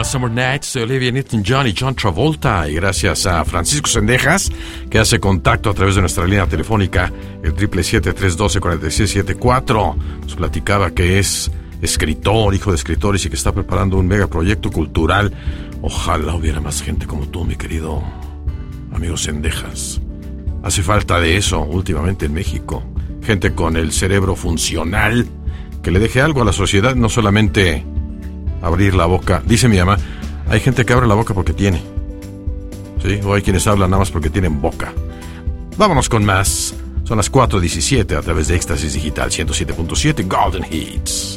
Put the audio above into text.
Summer Nights de Olivia Newton-John y John Travolta. Y gracias a Francisco Sendejas, que hace contacto a través de nuestra línea telefónica, el 777-312-4674. Nos platicaba que es escritor, hijo de escritores, y que está preparando un megaproyecto cultural. Ojalá hubiera más gente como tú, mi querido amigo Sendejas. Hace falta de eso últimamente en México. Gente con el cerebro funcional, que le deje algo a la sociedad, no solamente abrir la boca. Dice mi mamá, hay gente que abre la boca porque tiene. ¿Sí? O hay quienes hablan nada más porque tienen boca. Vámonos con más. Son las 4:17 a través de Éxtasis Digital 107.7 Golden Hits.